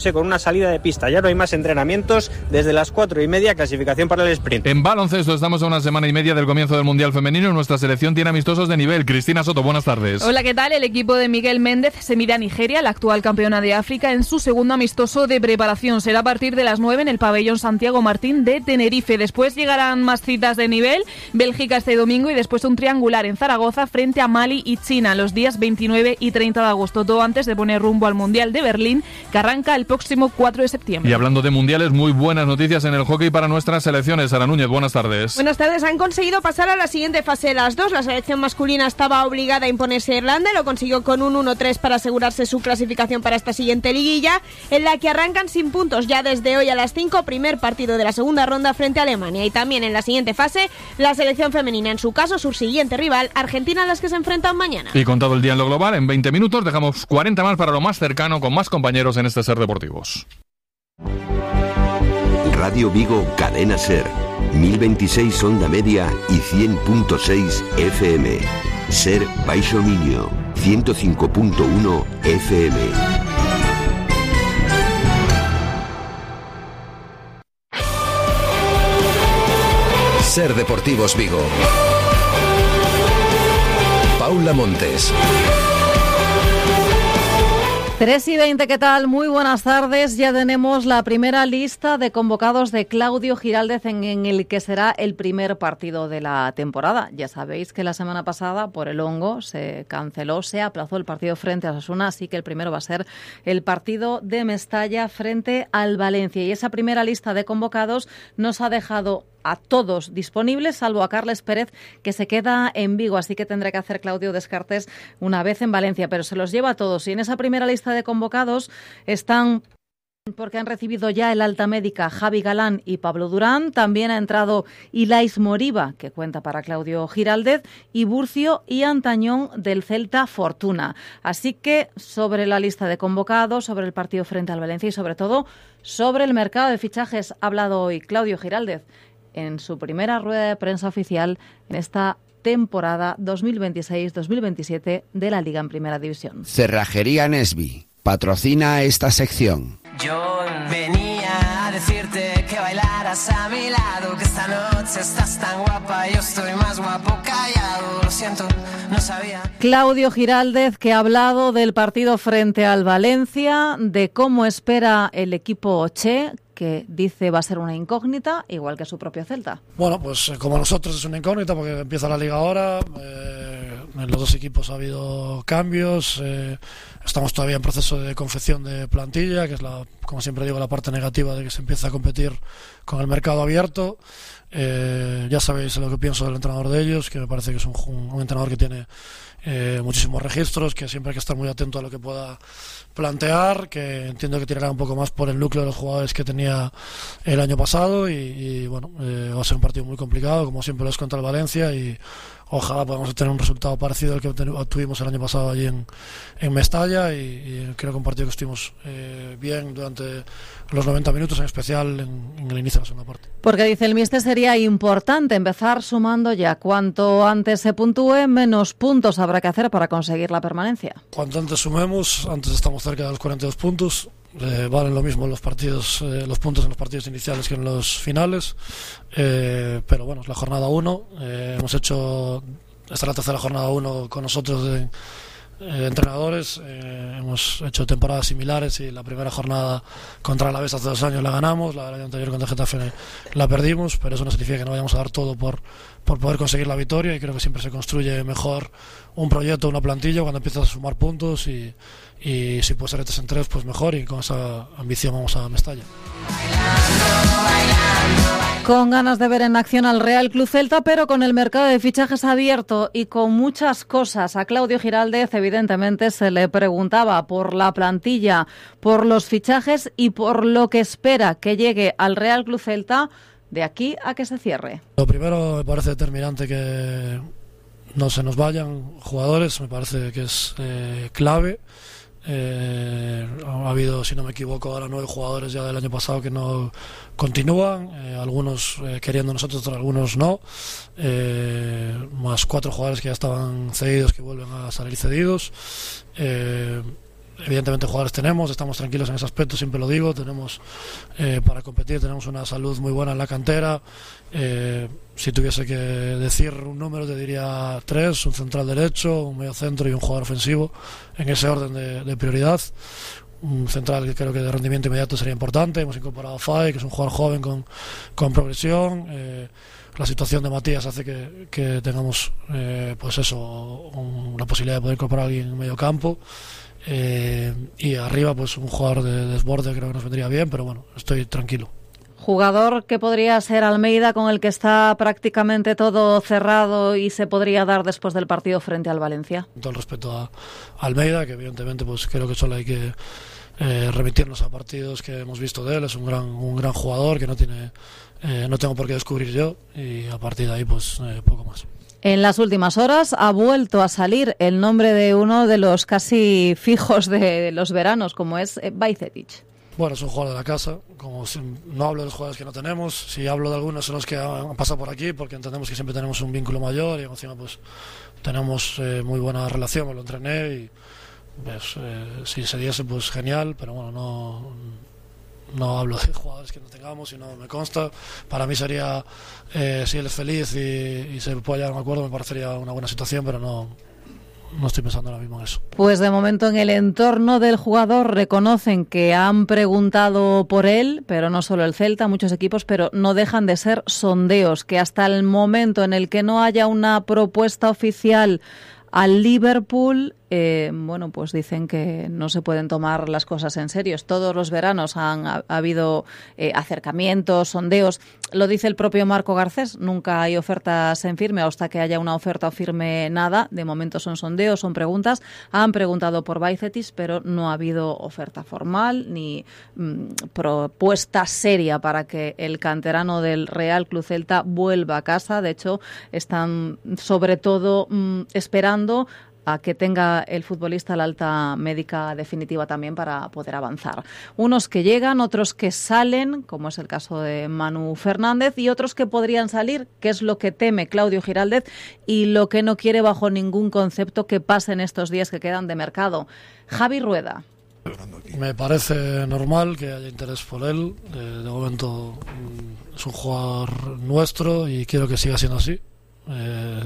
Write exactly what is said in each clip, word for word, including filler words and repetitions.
con una salida de pista. Ya no hay más entrenamientos desde las cuatro y media, clasificación para el sprint. En baloncesto estamos a una semana y media del comienzo del Mundial Femenino. Nuestra selección tiene amistosos de nivel. Cristina Soto, buenas tardes. Hola, ¿qué tal? El equipo de Miguel Méndez se mide a Nigeria, la actual campeona de África, en su segundo amistoso de preparación. Será a partir de las nueve en el pabellón Santiago Martín de Tenerife. Después llegarán más citas de nivel. Bélgica este domingo y después un triangular en Zaragoza frente a Mali y China los días veintinueve y treinta de agosto. Todo antes de poner rumbo al Mundial de Berlín, que arranca el próximo cuatro de septiembre. Y hablando de mundiales, muy buenas noticias en el hockey para nuestras selecciones. Sara Núñez, buenas tardes. Buenas tardes. Han conseguido pasar a la siguiente fase las dos. La selección masculina estaba obligada a imponerse a Irlanda, lo consiguió con un uno tres para asegurarse su clasificación para esta siguiente liguilla, en la que arrancan sin puntos ya desde hoy a las cinco, primer partido de la segunda ronda frente a Alemania. Y también en la siguiente fase, la selección femenina, en su caso, su siguiente rival, Argentina, a las que se enfrentan mañana. Y contado el día en lo global, en veinte minutos dejamos cuarenta más para lo más cercano, con más compañeros en este Ser Deportivos. Radio Vigo, Cadena Ser, mil veintiséis onda media y cien punto seis F M. Ser Baixo Miño, ciento cinco punto uno F M. Ser Deportivos Vigo. Paula Montes. tres y veinte, ¿qué tal? Muy buenas tardes. Ya tenemos la primera lista de convocados de Claudio Giraldez en, en el que será el primer partido de la temporada. Ya sabéis que la semana pasada, por el hongo, se canceló, se aplazó el partido frente a Osasuna, así que el primero va a ser el partido de Mestalla frente al Valencia. Y esa primera lista de convocados nos ha dejado a todos disponibles, salvo a Carles Pérez, que se queda en Vigo, así que tendrá que hacer Claudio Descartes una vez en Valencia, pero se los lleva a todos. Y en esa primera lista de convocados están, porque han recibido ya el alta médica, Javi Galán y Pablo Durán. También ha entrado Ilais Moriba, que cuenta para Claudio Giraldez, y Burcio y Antañón del Celta Fortuna. Así que sobre la lista de convocados, sobre el partido frente al Valencia y sobre todo sobre el mercado de fichajes ha hablado hoy Claudio Giraldez en su primera rueda de prensa oficial en esta temporada dos mil veintiséis dos mil veintisiete de la Liga en Primera División. Cerrajería Nesby patrocina esta sección. Yo venía a decirte que bailaras a mi lado, que esta noche estás tan guapa, yo estoy más guapo callado, lo siento, no sabía. Claudio Giraldez, que ha hablado del partido frente al Valencia, de cómo espera el equipo Che, que dice va a ser una incógnita, igual que su propio Celta. Bueno, pues eh, como nosotros es una incógnita porque empieza la liga ahora, eh, en los dos equipos ha habido cambios, eh, estamos todavía en proceso de confección de plantilla, que es, la, como siempre digo, la parte negativa de que se empieza a competir con el mercado abierto. Eh, ya sabéis lo que pienso del entrenador de ellos, que me parece que es un, un, un entrenador que tiene eh, muchísimos registros, que siempre hay que estar muy atento a lo que pueda plantear, que entiendo que tirará un poco más por el núcleo de los jugadores que tenía el año pasado y, y bueno, eh, va a ser un partido muy complicado, como siempre lo es contra el Valencia, y ojalá podamos tener un resultado parecido al que tuvimos el año pasado allí en, en Mestalla, y, y creo que un partido que estuvimos eh, bien durante los noventa minutos, en especial en, en el inicio de la segunda parte. Porque dice el míster, sería importante empezar sumando ya. Cuanto antes se puntúe, menos puntos habrá que hacer para conseguir la permanencia. Cuanto antes sumemos, antes estamos cerca de los cuarenta y dos puntos. Eh, valen lo mismo los partidos, eh, los puntos en los partidos iniciales que en los finales, eh, pero bueno, es la jornada uno. Eh, hemos hecho esta la tercera jornada uno con nosotros de eh, entrenadores. Eh, hemos hecho temporadas similares y la primera jornada contra el Alavés hace dos años la ganamos, la del año anterior contra Getafe la perdimos, pero eso no significa que no vayamos a dar todo por por poder conseguir la victoria, y creo que siempre se construye mejor un proyecto, una plantilla, cuando empiezas a sumar puntos, y, y si puede ser de tres en tres, pues mejor, y con esa ambición vamos a Mestalla. Con ganas de ver en acción al Real Club Celta, pero con el mercado de fichajes abierto y con muchas cosas. A Claudio Giraldez, evidentemente, se le preguntaba por la plantilla, por los fichajes y por lo que espera que llegue al Real Club Celta de aquí a que se cierre. Lo primero, me parece determinante que no se nos vayan jugadores, me parece que es eh, clave. Eh, ha habido, si no me equivoco, ahora nueve jugadores ya del año pasado que no continúan, eh, algunos eh, queriendo nosotros, algunos no, eh, más cuatro jugadores que ya estaban cedidos que vuelven a salir cedidos. Eh, evidentemente jugadores tenemos, estamos tranquilos en ese aspecto, siempre lo digo, tenemos eh, para competir, tenemos una salud muy buena en la cantera. Eh, si tuviese que decir un número te diría tres, un central derecho, un medio centro y un jugador ofensivo, en ese orden de, de prioridad. Un central que creo que de rendimiento inmediato sería importante. Hemos incorporado a Fay, que es un jugador joven con, con progresión. Eh, la situación de Matías hace que, que tengamos eh, pues eso, un, la posibilidad de poder incorporar a alguien en medio campo. Eh, y arriba pues un jugador de desborde creo que nos vendría bien, pero bueno, estoy tranquilo. Jugador que podría ser Almeida, con el que está prácticamente todo cerrado y se podría dar después del partido frente al Valencia. Con todo el respeto a Almeida, que evidentemente pues creo que solo hay que eh, remitirnos a partidos que hemos visto de él. Es un gran un gran jugador que no tiene eh, no tengo por qué descubrir yo, y a partir de ahí pues eh, poco más. En las últimas horas ha vuelto a salir el nombre de uno de los casi fijos de los veranos, como es Bajcetic. Bueno, es un jugador de la casa. Como si, no hablo de los jugadores que no tenemos, si hablo de algunos son los que han pasado por aquí, porque entendemos que siempre tenemos un vínculo mayor y encima pues tenemos eh, muy buena relación. Me lo entrené y pues, eh, si se diese pues genial, pero bueno, no, no hablo de jugadores que no tengamos y no me consta. Para mí sería, eh, si él es feliz y, y se puede llegar a un acuerdo, me parecería una buena situación, pero no No estoy pensando ahora mismo en eso. Pues de momento en el entorno del jugador reconocen que han preguntado por él, pero no solo el Celta, muchos equipos, pero no dejan de ser sondeos, que hasta el momento en el que no haya una propuesta oficial al Liverpool, eh, bueno, pues dicen que no se pueden tomar las cosas en serio. Todos los veranos han ha, ha habido eh, acercamientos, sondeos. Lo dice el propio Marco Garcés, nunca hay ofertas en firme, hasta que haya una oferta o firme nada. De momento son sondeos, son preguntas. Han preguntado por Bajcetic, pero no ha habido oferta formal ni mmm, propuesta seria para que el canterano del Real Club Celta vuelva a casa. De hecho, están sobre todo mmm, esperando a que tenga el futbolista la alta médica definitiva también para poder avanzar. Unos que llegan, otros que salen, como es el caso de Manu Fernández, y otros que podrían salir, que es lo que teme Claudio Giraldez y lo que no quiere bajo ningún concepto que pase en estos días que quedan de mercado. Javi Rueda. Me parece normal que haya interés por él. Eh, de momento es un jugador nuestro y quiero que siga siendo así. Eh,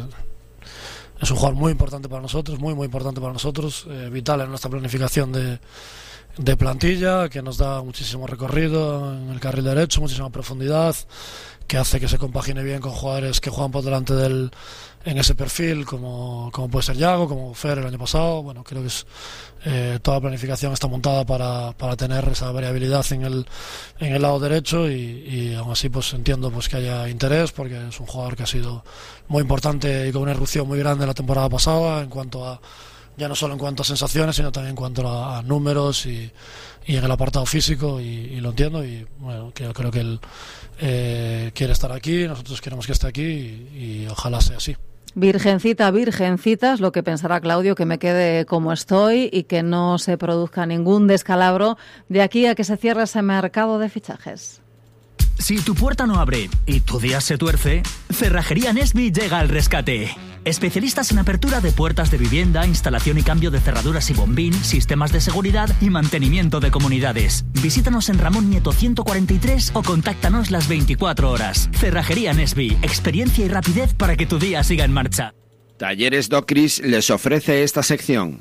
Es un jugador muy importante para nosotros, muy muy importante para nosotros, eh, vital en nuestra planificación de, de plantilla, que nos da muchísimo recorrido en el carril derecho, muchísima profundidad, que hace que se compagine bien con jugadores que juegan por delante del en ese perfil, como, como puede ser Yago, como Fer el año pasado. Bueno, creo que es eh, toda la planificación está montada para, para tener esa variabilidad en el en el lado derecho, y, y aún así pues entiendo pues que haya interés, porque es un jugador que ha sido muy importante y con una irrupción muy grande la temporada pasada, en cuanto a ya no solo en cuanto a sensaciones, sino también en cuanto a, a números y, y en el apartado físico, y, y lo entiendo, y bueno, que, creo que él eh, quiere estar aquí, nosotros queremos que esté aquí, y, y ojalá sea así. Virgencita, virgencita, es lo que pensará Claudio, que me quede como estoy y que no se produzca ningún descalabro de aquí a que se cierre ese mercado de fichajes. Si tu puerta no abre y tu día se tuerce, Cerrajería Nesby llega al rescate. Especialistas en apertura de puertas de vivienda, instalación y cambio de cerraduras y bombín, sistemas de seguridad y mantenimiento de comunidades. Visítanos en Ramón Nieto ciento cuarenta y tres o contáctanos las veinticuatro horas. Cerrajería Nesby, experiencia y rapidez para que tu día siga en marcha. Talleres Docris les ofrece esta sección.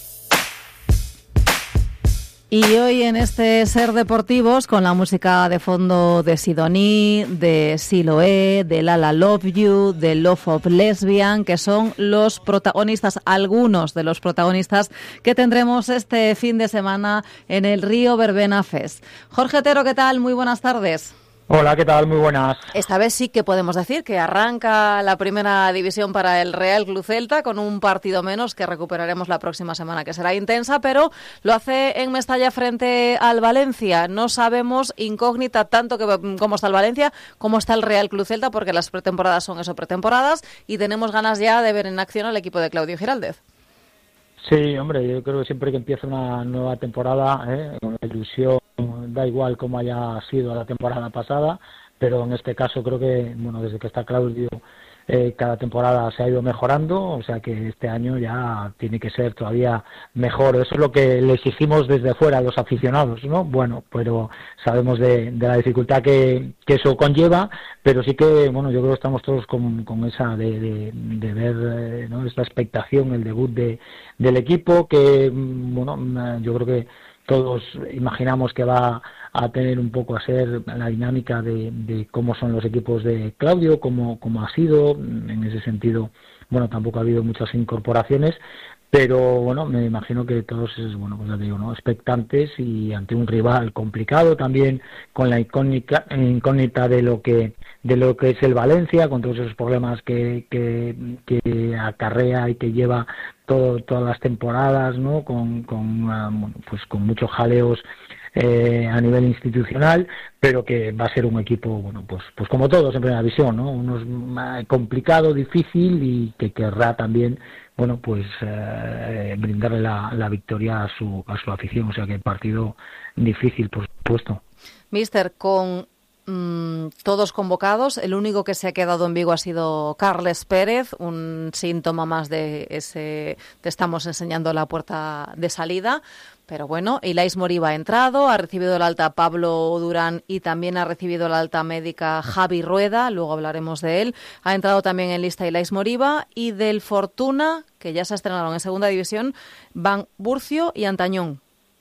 Y hoy en este Ser Deportivos, con la música de fondo de Sidoní, de Siloé, de Lala Love You, de Love of Lesbian, que son los protagonistas, algunos de los protagonistas que tendremos este fin de semana en el Río Verbena Fest. Jorge Otero, ¿qué tal? Muy buenas tardes. Hola, ¿qué tal? Muy buenas. Esta vez sí que podemos decir que arranca la primera división para el Real Club Celta, con un partido menos que recuperaremos la próxima semana, que será intensa, pero lo hace en Mestalla frente al Valencia. No sabemos, incógnita, tanto que cómo está el Valencia, como está el Real Club Celta, porque las pretemporadas son eso, pretemporadas, y tenemos ganas ya de ver en acción al equipo de Claudio Giraldez. Sí, hombre, yo creo que siempre que empieza una nueva temporada, ¿eh? con la ilusión da igual cómo haya sido la temporada pasada, pero en este caso creo que, bueno, desde que está Claudio, eh, cada temporada se ha ido mejorando, o sea que este año ya tiene que ser todavía mejor. Eso es lo que le exigimos desde fuera a los aficionados, ¿no? Bueno, pero sabemos de, de la dificultad que, que eso conlleva, pero sí que, bueno, yo creo que estamos todos con, con esa de, de, de ver, eh, ¿no?, esta expectación, el debut de, del equipo, que, bueno, yo creo que todos imaginamos que va a tener un poco a ser la dinámica de, de cómo son los equipos de Claudio, cómo, cómo ha sido. En ese sentido, bueno, tampoco ha habido muchas incorporaciones, pero bueno, me imagino que todos, bueno, pues ya te digo, ¿no?, expectantes y ante un rival complicado también, con la incógnita, incógnita de lo que de lo que es el Valencia, con todos esos problemas que, que, que acarrea y que lleva todo, todas las temporadas, ¿no?, con, con uh, pues con muchos jaleos eh, a nivel institucional, pero que va a ser un equipo, bueno, pues pues como todos en primera división, ¿no?, unos complicado, difícil, y que querrá también, bueno, pues eh, brindarle la, la victoria a su a su afición, o sea que partido difícil, por supuesto. Mister, con mmm, todos convocados, el único que se ha quedado en Vigo ha sido Carles Pérez, un síntoma más de ese te estamos enseñando la puerta de salida. Pero bueno, Ilais Moriba ha entrado, ha recibido el alta Pablo Durán y también ha recibido el alta médica Javi Rueda, luego hablaremos de él. Ha entrado también en lista Ilais Moriba, y del Fortuna, que ya se estrenaron en segunda división, van Burcio y Antañón.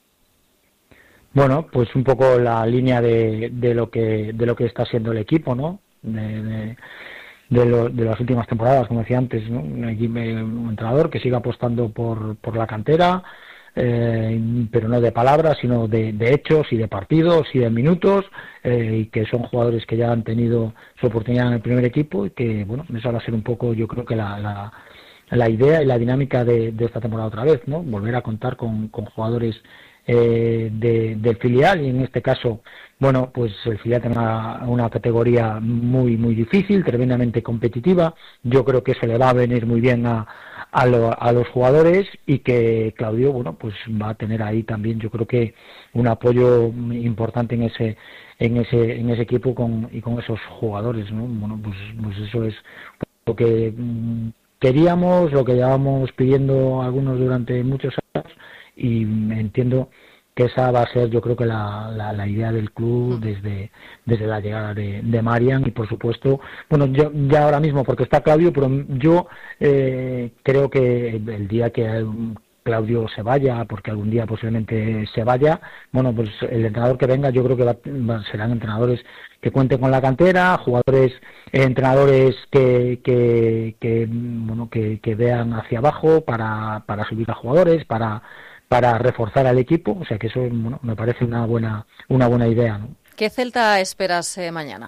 Bueno, pues un poco la línea de, de lo que de lo que está siendo el equipo, ¿no? De, de, de, lo, de las últimas temporadas, como decía antes, ¿no? Un, equipo, un entrenador que siga apostando por, por la cantera, Eh, pero no de palabras, sino de, de hechos y de partidos y de minutos, eh, y que son jugadores que ya han tenido su oportunidad en el primer equipo, y que, bueno, eso va a ser un poco, yo creo que la, la, la idea y la dinámica de, de esta temporada otra vez, ¿no? Volver a contar con, con jugadores eh, de, del filial, y en este caso, bueno, pues el filial tiene una, una categoría muy, muy difícil, tremendamente competitiva. Yo creo que eso le va a venir muy bien a A, lo, a los jugadores, y que Claudio, bueno, pues va a tener ahí también, yo creo que un apoyo importante en ese en ese en ese equipo con y con esos jugadores, ¿no? Bueno, pues pues eso es lo que mm, queríamos, lo que llevábamos pidiendo algunos durante muchos años, y entiendo que esa va a ser, yo creo que la, la, la idea del club desde desde la llegada de, de Marian, y por supuesto, bueno, yo ya ahora mismo, porque está Claudio, pero yo eh, creo que el día que Claudio se vaya, porque algún día posiblemente se vaya, bueno, pues el entrenador que venga, yo creo que va, va, serán entrenadores que cuenten con la cantera, jugadores, eh, entrenadores que que, que bueno que, que vean hacia abajo para para subir a jugadores, para para reforzar al equipo, o sea que eso, bueno, me parece una buena una buena idea, ¿no? ¿Qué Celta esperas eh, mañana?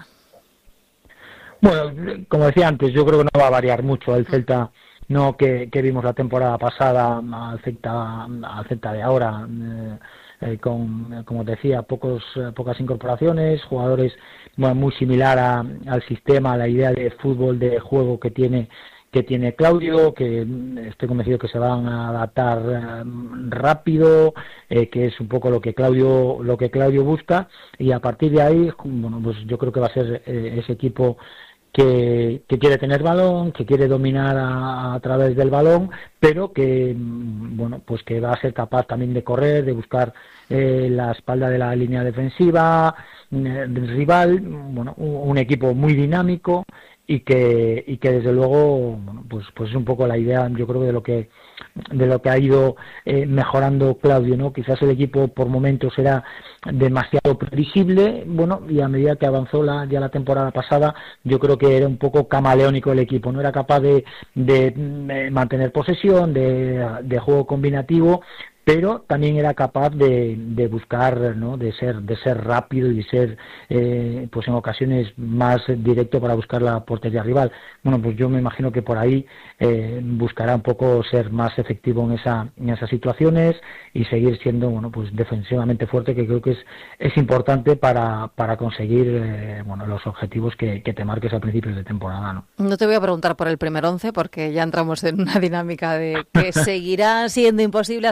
Bueno, como decía antes, yo creo que no va a variar mucho el Celta, no que, que vimos la temporada pasada, al Celta al Celta de ahora, eh, eh, con, como decía, pocos eh, pocas incorporaciones, jugadores, bueno, muy similar a, al sistema, a la idea de fútbol, de juego que tiene que tiene Claudio, que estoy convencido que se van a adaptar eh, rápido, eh, que es un poco lo que Claudio lo que Claudio busca, y a partir de ahí, bueno, pues yo creo que va a ser eh, ese equipo que, que quiere tener balón, que quiere dominar a, a través del balón, pero que, bueno, pues que va a ser capaz también de correr, de buscar eh, la espalda de la línea defensiva eh, del rival, bueno, un, un equipo muy dinámico, y que y que desde luego, bueno, pues pues es un poco la idea, yo creo, de lo que de lo que ha ido eh, mejorando Claudio, ¿no? Quizás el equipo por momentos era demasiado previsible, bueno, y a medida que avanzó la, ya la temporada pasada, yo creo que era un poco camaleónico el equipo, no era capaz de, de, de mantener posesión, de, de juego combinativo, pero también era capaz de, de buscar, ¿no?, de ser de ser rápido y de ser, eh, pues en ocasiones más directo para buscar la portería rival. Bueno, pues yo me imagino que por ahí eh, buscará un poco ser más efectivo en esa en esas situaciones y seguir siendo, bueno, pues defensivamente fuerte, que creo que es es importante para para conseguir eh, bueno, los objetivos que, que te marques a principios de temporada, ¿no? No te voy a preguntar por el primer once, porque ya entramos en una dinámica de que seguirá siendo imposible acertarlo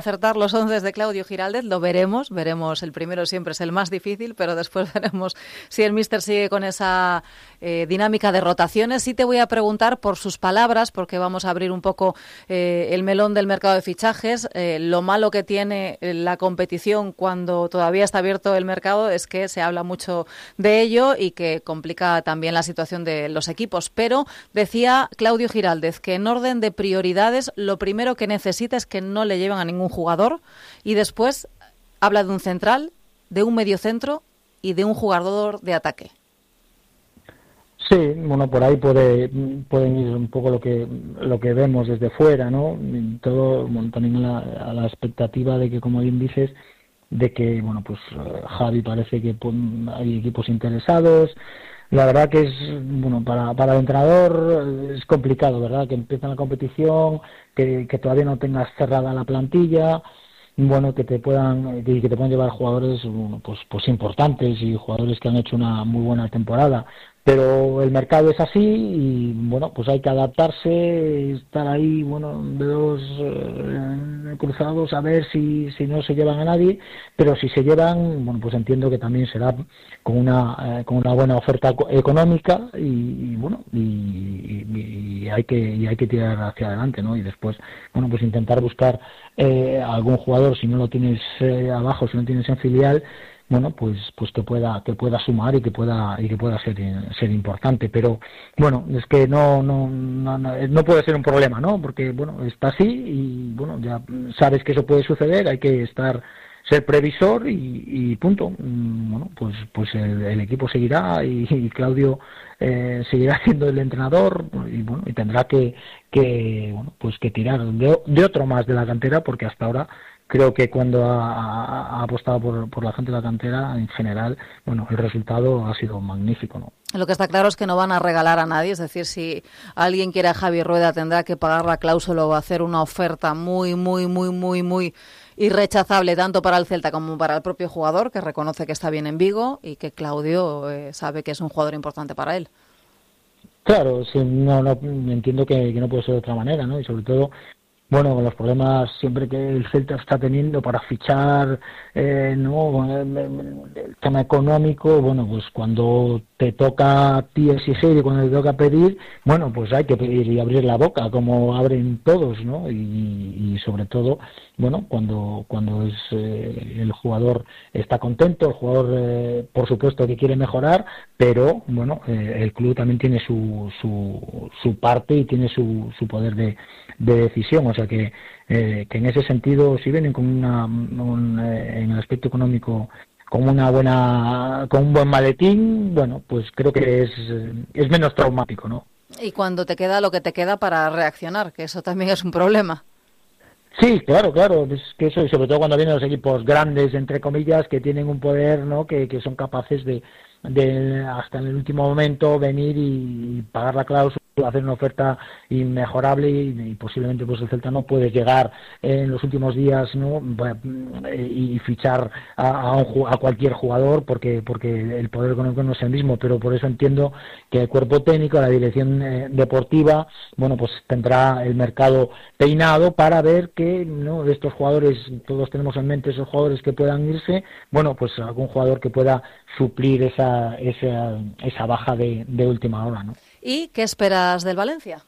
los once de Claudio Giraldez, lo veremos, veremos, el primero siempre es el más difícil, pero después veremos si el míster sigue con esa eh, dinámica de rotaciones. Sí te voy a preguntar por sus palabras, porque vamos a abrir un poco eh, el melón del mercado de fichajes. Eh, lo malo que tiene la competición cuando todavía está abierto el mercado es que se habla mucho de ello y que complica también la situación de los equipos, pero decía Claudio Giraldez que en orden de prioridades lo primero que necesita es que no le lleven a ningún jugador, y después habla de un central, de un mediocentro y de un jugador de ataque. Sí, bueno, por ahí puede pueden ir un poco lo que lo que vemos desde fuera, ¿no? Todo, bueno, también a la, a la expectativa de que, como bien dices, de que, bueno, pues Javi parece que pues, hay equipos interesados. La verdad que es, bueno, para, para el entrenador es complicado, ¿verdad? Que empieza la competición, que, que todavía no tengas cerrada la plantilla, bueno, que te puedan que, que te puedan llevar jugadores, bueno, pues, pues importantes y jugadores que han hecho una muy buena temporada. Pero el mercado es así y, bueno, pues hay que adaptarse, estar ahí, bueno, dedos eh, cruzados a ver si, si no se llevan a nadie, pero si se llevan, bueno, pues entiendo que también será con una eh, con una buena oferta económica y, y bueno, y, y, y hay que y hay que tirar hacia adelante, ¿no? Y después, bueno, pues intentar buscar eh, algún jugador, si no lo tienes eh, abajo, si no tienes en filial, bueno, pues pues que pueda que pueda sumar y que pueda y que pueda ser ser importante, pero bueno, es que no no no no puede ser un problema, ¿no? Porque bueno, está así y bueno, ya sabes que eso puede suceder, hay que estar ser previsor y, y punto. Bueno, pues pues el, el equipo seguirá y, y Claudio eh, seguirá siendo el entrenador y bueno, y tendrá que que bueno, pues que tirar de, de otro más de la cantera, porque hasta ahora creo que cuando ha, ha, ha apostado por, por la gente de la cantera, en general, bueno, el resultado ha sido magnífico, ¿no? Lo que está claro es que no van a regalar a nadie, es decir, si alguien quiere a Javi Rueda tendrá que pagar la cláusula o hacer una oferta muy, muy, muy, muy, muy irrechazable tanto para el Celta como para el propio jugador, que reconoce que está bien en Vigo y que Claudio eh, sabe que es un jugador importante para él. Claro, sí, no, no entiendo que, que no puede ser de otra manera, ¿no? Y sobre todo, bueno, con los problemas siempre que el Celta está teniendo para fichar, eh, no, el tema económico, bueno, pues cuando te toca a ti exigir y cuando te toca pedir, bueno, pues hay que pedir y abrir la boca, como abren todos, ¿no? Y, y sobre todo, bueno, cuando cuando es eh, el jugador está contento, el jugador, eh, por supuesto, que quiere mejorar, pero, bueno, eh, el club también tiene su su, su parte y tiene su, su poder de, de decisión, o sea que, eh, que en ese sentido, si vienen con una, un, eh, en el aspecto económico, con una buena, con un buen maletín, bueno, pues creo que es, es menos traumático, ¿no? Y cuando te queda lo que te queda para reaccionar, que eso también es un problema. Sí, claro, claro, es que eso, y sobre todo cuando vienen los equipos grandes, entre comillas, que tienen un poder, ¿no? Que, que son capaces de, de hasta en el último momento venir y pagar la cláusula, hacer una oferta inmejorable y, y posiblemente pues el Celta no puede llegar en los últimos días, ¿no? y fichar a, a, un, a cualquier jugador porque porque el poder económico no es el mismo, pero por eso entiendo que el cuerpo técnico, la dirección eh, deportiva, bueno, pues tendrá el mercado peinado para ver que, ¿no? De estos jugadores, todos tenemos en mente esos jugadores que puedan irse, bueno, pues algún jugador que pueda suplir esa esa, esa baja de, de última hora, ¿no? ¿Y qué esperas del Valencia?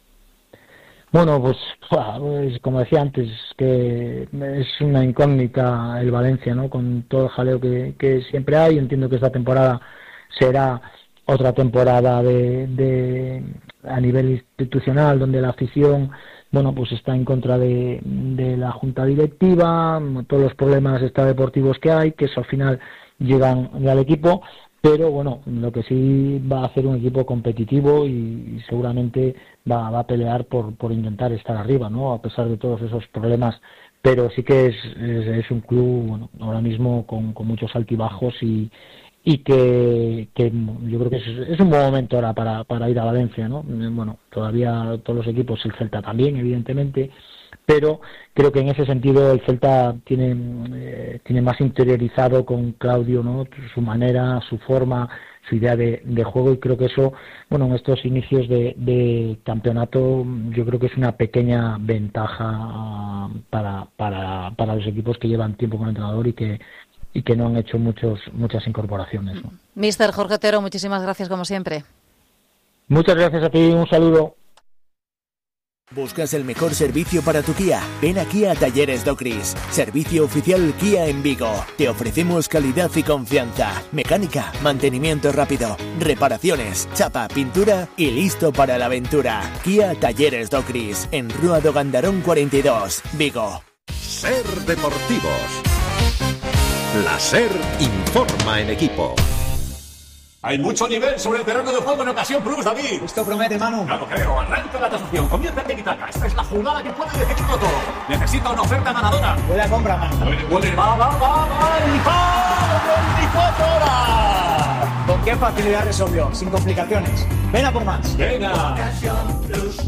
Bueno, pues, pues como decía antes, que es una incógnita el Valencia, ¿no? Con todo el jaleo que, que siempre hay. Entiendo que esta temporada será otra temporada de, de a nivel institucional, donde la afición, bueno, pues está en contra de, de la junta directiva, todos los problemas extradeportivos que hay, que eso al final llegan al equipo. Pero bueno, lo que sí va a hacer un equipo competitivo y, y seguramente va, va a pelear por, por intentar estar arriba, ¿no? A pesar de todos esos problemas. Pero sí que es, es, es un club, bueno, ahora mismo con, con muchos altibajos y, y que, que yo creo que es, es un buen momento ahora para, para ir a Valencia, ¿no? Bueno, todavía todos los equipos, el Celta también, evidentemente, pero creo que en ese sentido el Celta tiene eh, tiene más interiorizado con Claudio, ¿no?, su manera, su forma, su idea de, de juego, y creo que eso, bueno, en estos inicios de, de campeonato, yo creo que es una pequeña ventaja para, para, para los equipos que llevan tiempo con el entrenador y que y que no han hecho muchos muchas incorporaciones, ¿no? Mister Jorge Otero, muchísimas gracias como siempre. Muchas gracias a ti, un saludo. ¿Buscas el mejor servicio para tu Kia? Ven aquí a Talleres Docris, servicio oficial Kia en Vigo. Te ofrecemos calidad y confianza, mecánica, mantenimiento rápido, reparaciones, chapa, pintura y listo para la aventura. Kia Talleres Docris, en Rúa do Gandarón cuarenta y dos, Vigo. Ser Deportivos. La SER informa en equipo. Hay mucho nivel sobre el terreno de juego en Ocasión Plus, David. Esto promete, Manu. No lo creo. Arranca la transacción. Convierte en Itaca. Esta es la jugada que puede decidirlo todo. Necesita una oferta ganadora. Buena compra, Manu. Puede, puede. Va, va, va, va. Y va. veinticuatro horas. Con qué facilidad resolvió. Sin complicaciones. Ven a por más. Venga. Ocasión Plus.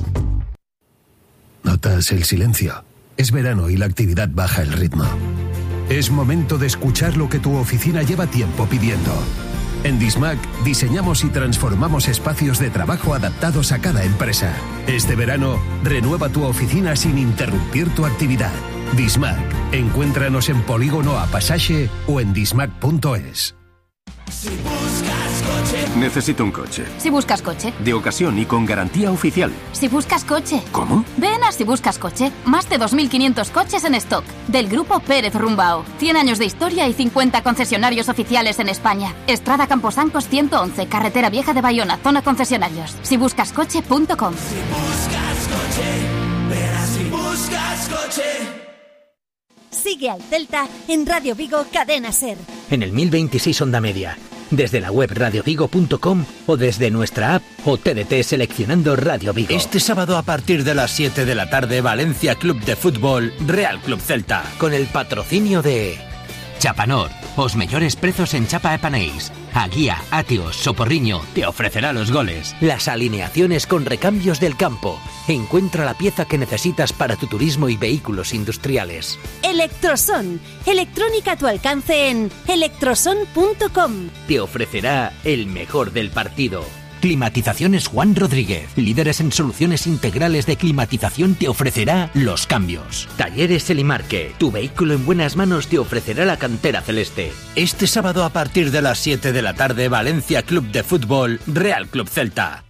Notas el silencio. Es verano y la actividad baja el ritmo. Es momento de escuchar lo que tu oficina lleva tiempo pidiendo. En Dismac diseñamos y transformamos espacios de trabajo adaptados a cada empresa. Este verano, renueva tu oficina sin interrumpir tu actividad. Dismac. Encuéntranos en Polígono A Pasaje o en dismac punto es. Si buscas coche. Necesito un coche. Si buscas coche. De ocasión y con garantía oficial. Si buscas coche. ¿Cómo? Ven a Si Buscas Coche. Más de dos mil quinientos coches en stock. Del grupo Pérez Rumbao. cien años de historia y cincuenta concesionarios oficiales en España. Estrada Camposancos ciento once, Carretera Vieja de Bayona, zona concesionarios. si buscas coche punto com. Si buscas coche, ven a Si Buscas Coche. Sigue al Celta en Radio Vigo Cadena SER. En el mil veintiséis Onda Media, desde la web radio vigo punto com o desde nuestra app o T D T seleccionando Radio Vigo. Este sábado a partir de las siete de la tarde, Valencia Club de Fútbol, Real Club Celta. Con el patrocinio de Chapanor, os mellores prezos en chapa e panéis. A Guía, Atios, Soporriño te ofrecerá los goles. Las alineaciones con recambios del campo. Encuentra la pieza que necesitas para tu turismo y vehículos industriales. Electroson, electrónica a tu alcance en electroson punto com. Te ofrecerá el mejor del partido. Climatizaciones Juan Rodríguez, líderes en soluciones integrales de climatización, te ofrecerá los cambios. Talleres Elimarque, tu vehículo en buenas manos te ofrecerá la cantera celeste. Este sábado a partir de las siete de la tarde, Valencia Club de Fútbol, Real Club Celta.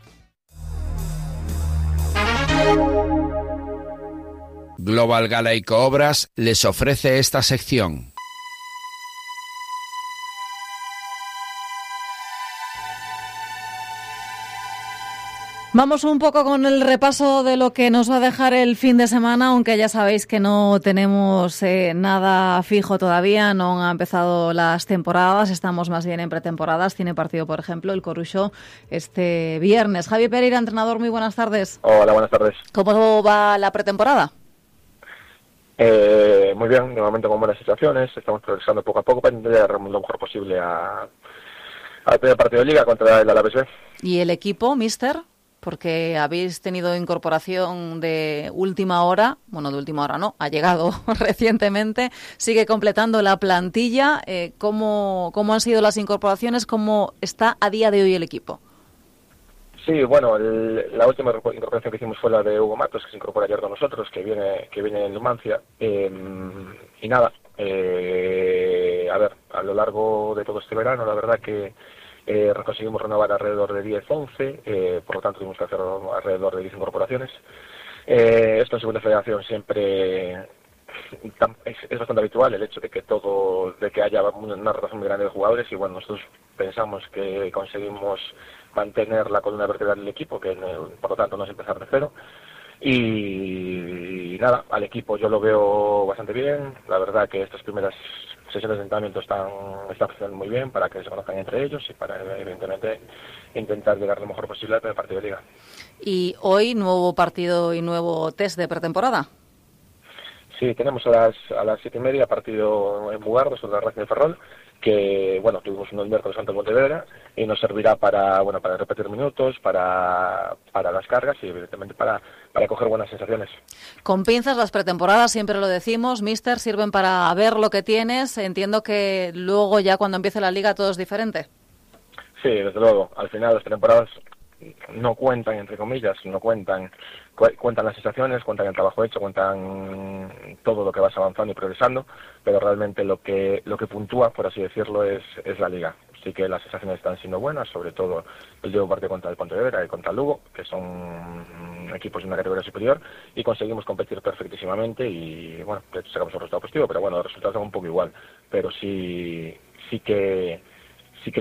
Global Galaico Obras les ofrece esta sección. Vamos un poco con el repaso de lo que nos va a dejar el fin de semana, aunque ya sabéis que no tenemos eh, nada fijo todavía, no han empezado las temporadas, estamos más bien en pretemporadas. Tiene partido, por ejemplo, el Coruxo este viernes. Javi Pereira, entrenador, muy buenas tardes. Hola, buenas tardes. ¿Cómo va la pretemporada? Eh, muy bien, de momento con buenas situaciones, estamos progresando poco a poco para intentar lo mejor posible a, al primer partido de Liga contra el Alavés B. ¿Y el equipo, mister? Porque habéis tenido incorporación de última hora, bueno, de última hora no, ha llegado recientemente, sigue completando la plantilla. Eh, ¿cómo, ¿Cómo han sido las incorporaciones? ¿Cómo está a día de hoy el equipo? Sí, bueno, el, la última incorporación que hicimos fue la de Hugo Matos, que se incorpora ayer con nosotros, que viene que viene en Numancia. Eh, y nada, eh, a ver, a lo largo de todo este verano, la verdad que Eh, conseguimos renovar alrededor de diez, once, eh, por lo tanto tuvimos que hacer alrededor de diez incorporaciones. Eh, esto en segunda federación siempre es, es bastante habitual, el hecho de que todo, de que haya una rotación muy grande de jugadores, y bueno, nosotros pensamos que conseguimos mantener la columna vertebral del equipo, que por lo tanto no es empezar de cero. Y, y nada, al equipo yo lo veo bastante bien, la verdad que estas primeras sesiones de entrenamiento están, están funcionando muy bien para que se conozcan entre ellos y para, evidentemente, intentar llegar lo mejor posible al primer partido de Liga. ¿Y hoy nuevo partido y nuevo test de pretemporada? Sí, tenemos a las a las siete y media partido en Bugardo sobre la Racing de Ferrol, que bueno, tuvimos unos miércoles ante Pontevedra y nos servirá para bueno para repetir minutos, para para las cargas y evidentemente para para coger buenas sensaciones. Con pinzas las pretemporadas, siempre lo decimos, mister, sirven para ver lo que tienes. Entiendo que luego ya cuando empiece la liga todo es diferente. Sí, desde luego. Al final las pretemporadas no cuentan, entre comillas, no cuentan cu cuentan las sensaciones, cuentan el trabajo hecho, cuentan todo lo que vas avanzando y progresando, pero realmente lo que lo que puntúa, por así decirlo, es, es la liga. Sí que las sensaciones están siendo buenas, sobre todo el último partido contra el Pontevedra y contra el Lugo, que son equipos de una categoría superior, y conseguimos competir perfectísimamente y, bueno, de hecho sacamos un resultado positivo, pero bueno, los resultados son un poco igual, pero sí, sí que